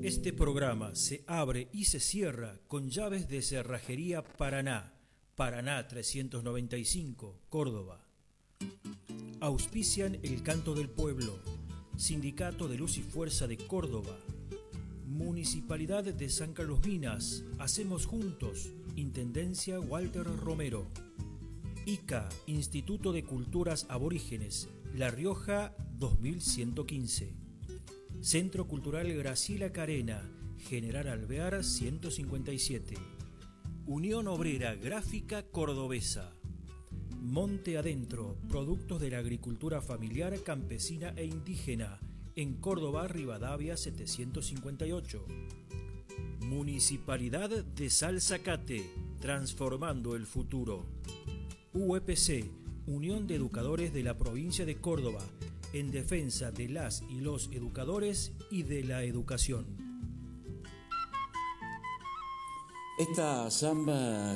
Este programa se abre y se cierra con llaves de Cerrajería Paraná, Paraná 395, Córdoba. Auspician El Canto del Pueblo, Sindicato de Luz y Fuerza de Córdoba, Municipalidad de San Carlos Minas, Hacemos Juntos, Intendencia Walter Romero. ICA, Instituto de Culturas Aborígenes, La Rioja 2115. Centro Cultural Graciela Carena, General Alvear 157. Unión Obrera Gráfica Cordobesa. Monte Adentro, productos de la agricultura familiar, campesina e indígena, en Córdoba, Rivadavia 758. Municipalidad de Salzacate, transformando el futuro. UEPC, Unión de Educadores de la Provincia de Córdoba, en defensa de las y los educadores y de la educación. Esta samba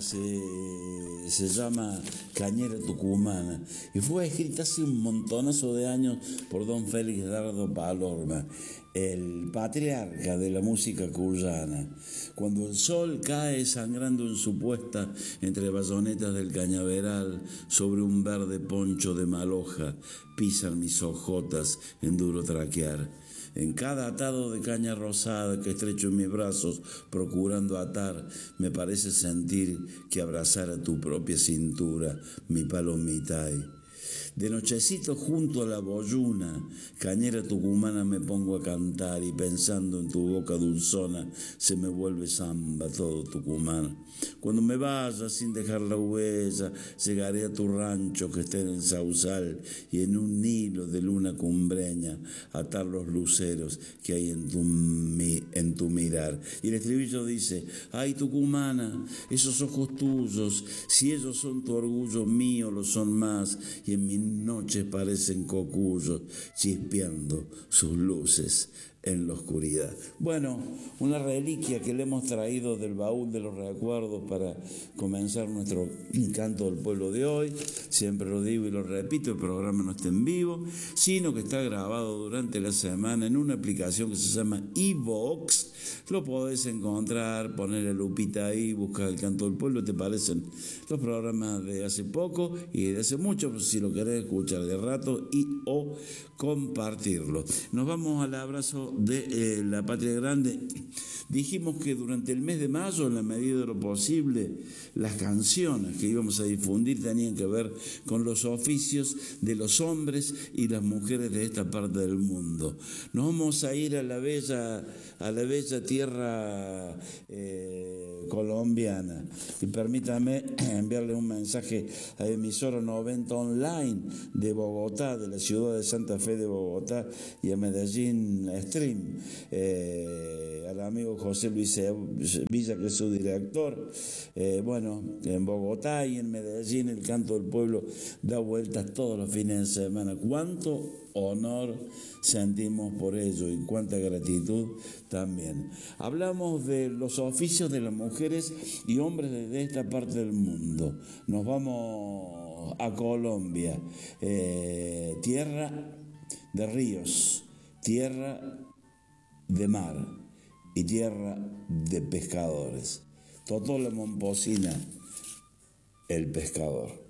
se llama Cañera Tucumana y fue escrita hace un montonazo de años por don Félix Dardo Palorma, el patriarca de la música cuyana. Cuando el sol cae sangrando en su puesta entre bayonetas del cañaveral, sobre un verde poncho de maloja, pisan mis hojotas en duro traquear. En cada atado de caña rosada que estrecho en mis brazos, procurando atar, me parece sentir que abrazara tu propia cintura, mi palomitay. De nochecito junto a la boyuna, cañera tucumana, me pongo a cantar y pensando en tu boca dulzona, se me vuelve samba todo Tucumán. Cuando me vaya sin dejar la huella, llegaré a tu rancho que está en el sausal y en un hilo de luna cumbreña atar los luceros que hay en tu mirar. Y el estribillo dice: ay Tucumana, esos ojos tuyos, si ellos son tu orgullo, mío lo son más, y en mis noches parecen cocuyos chispeando sus luces en la oscuridad. Bueno, una reliquia que le hemos traído del baúl de los recuerdos para comenzar nuestro canto del pueblo de hoy. Siempre lo digo y lo repito, el programa no está en vivo, sino que está grabado durante la semana en una aplicación que se llama iVox. Lo podés encontrar, ponerle lupita ahí, buscar el canto del pueblo, te parecen los programas de hace poco y de hace mucho, si lo querés escuchar de rato y o compartirlo. Nos vamos al abrazo de la Patria Grande. Dijimos que durante el mes de mayo, en la medida de lo posible, las canciones que íbamos a difundir tenían que ver con los oficios de los hombres y las mujeres de esta parte del mundo. Nos vamos a ir a la bella tierra colombiana. Y permítame enviarle un mensaje a Emisora 90 Online de Bogotá, de la ciudad de Santa Fe de Bogotá, y a Medellín Stream, al amigo José Luis Villa, que es su director. Bueno, en Bogotá y en Medellín el canto del pueblo da vueltas todos los fines de semana. ¿Cuánto honor sentimos por ello y cuánta gratitud también? Hablamos de los oficios de las mujeres y hombres de esta parte del mundo. Nos vamos a Colombia, tierra de ríos, tierra de mar y tierra de pescadores. Totó la Momposina, el pescador.